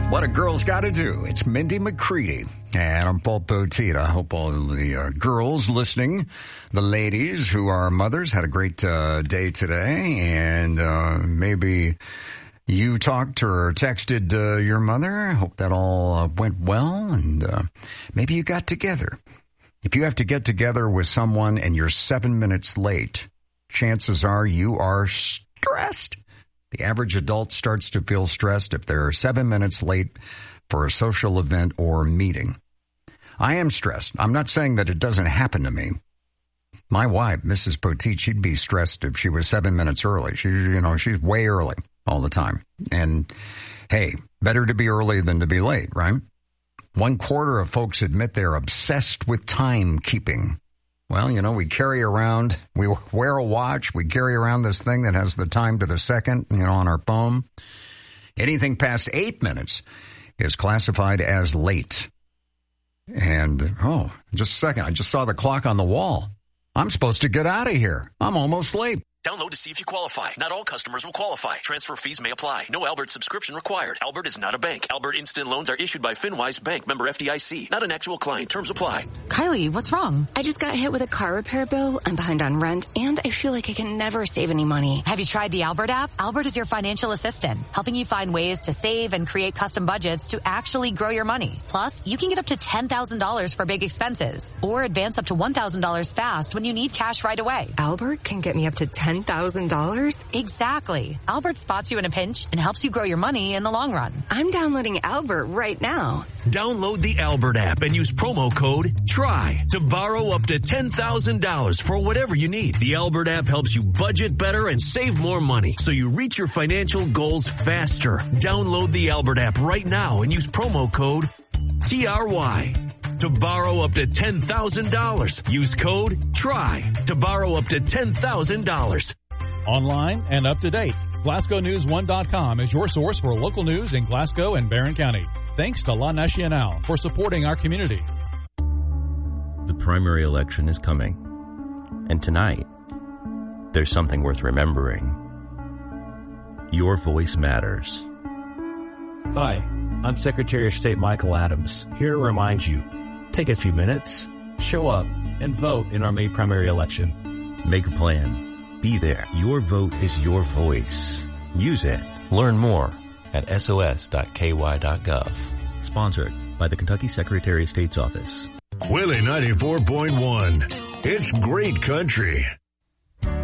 What a Girl's Gotta Do. It's Mindy McCready. And I'm Paul Poteet. I hope all the girls listening, the ladies who are mothers, had a great day today. And maybe you talked or texted your mother. I hope that all went well. And maybe you got together. If you have to get together with someone and you're 7 minutes late, chances are you are stressed. The average adult starts to feel stressed if they're 7 minutes late for a social event or meeting. I am stressed. I'm not saying that it doesn't happen to me. My wife, Mrs. Poteet, she'd be stressed if she was 7 minutes early. She's way early all the time. And hey, better to be early than to be late, right? 1/4 of folks admit they're obsessed with timekeeping. Well, we carry around, we wear a watch, we carry around this thing that has the time to the second, on our phone. Anything past 8 minutes is classified as late. And, just a second, I just saw the clock on the wall. I'm supposed to get out of here. I'm almost late. Download to see if you qualify. Not all customers will qualify. Transfer fees may apply. No Albert subscription required. Albert is not a bank. Albert Instant Loans are issued by FinWise Bank, member FDIC. Not an actual client. Terms apply. Kylie, what's wrong? I just got hit with a car repair bill. I'm behind on rent, and I feel like I can never save any money. Have you tried the Albert app? Albert is your financial assistant, helping you find ways to save and create custom budgets to actually grow your money. Plus, you can get up to $10,000 for big expenses, or advance up to $1,000 fast when you need cash right away. Albert can get me up to $10,000? Exactly. Albert spots you in a pinch and helps you grow your money in the long run. I'm downloading Albert right now. Download the Albert app and use promo code TRY to borrow up to $10,000 for whatever you need. The Albert app helps you budget better and save more money so you reach your financial goals faster. Download the Albert app right now and use promo code TRY to borrow up to $10,000. Use code TRY to borrow up to $10,000. Online and up to date, GlasgowNews1.com is your source for local news in Glasgow and Barron County. Thanks to La Nacional for supporting our community. The primary election is coming. And tonight, there's something worth remembering. Your voice matters. Hi, I'm Secretary of State Michael Adams, here to remind you, take a few minutes, show up, and vote in our May primary election. Make a plan. Be there. Your vote is your voice. Use it. Learn more at sos.ky.gov. Sponsored by the Kentucky Secretary of State's Office. Willie 94.1. It's great country.